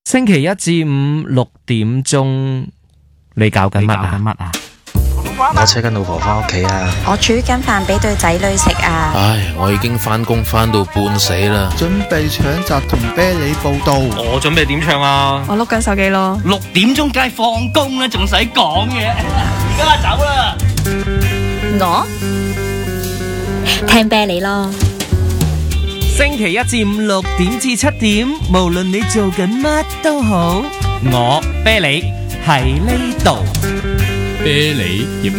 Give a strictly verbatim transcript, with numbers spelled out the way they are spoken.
星期一至五六點鐘，你搞緊乜啊？ 我車緊老婆返屋企啊！ 我煮緊飯俾對仔女食啊！ 唉，我已經返工返到半死啦， 準備搶閘同啤梨報到。 我準備點唱啊？ 我碌緊手機咯。 六點鐘梗係放工啦，仲使講嘢？而家走啦！ 我聽啤梨咯。 星期一至五六點至七點，無論你做緊乜都好，我啤梨喺呢度。 啤梨